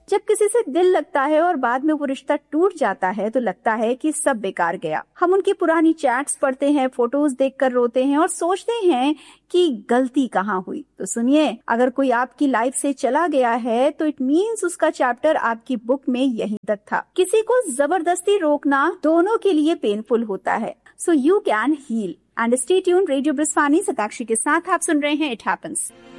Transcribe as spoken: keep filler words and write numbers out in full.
जब किसी से दिल लगता है और बाद में वो रिश्ता टूट जाता है तो लगता है कि सब बेकार गया। हम उनकी पुरानी चैट्स पढ़ते हैं, फोटोज देखकर रोते हैं और सोचते हैं कि गलती कहाँ हुई। तो सुनिए, अगर कोई आपकी लाइफ से चला गया है तो इट मीन्स उसका चैप्टर आपकी बुक में यहीं तक था। किसी को जबरदस्ती रोकना दोनों के लिए पेनफुल होता है। So you can heal and stay tuned. Radio ब्रिस्वानी Satakshi के साथ आप सुन रहे हैं इट हैपेंस।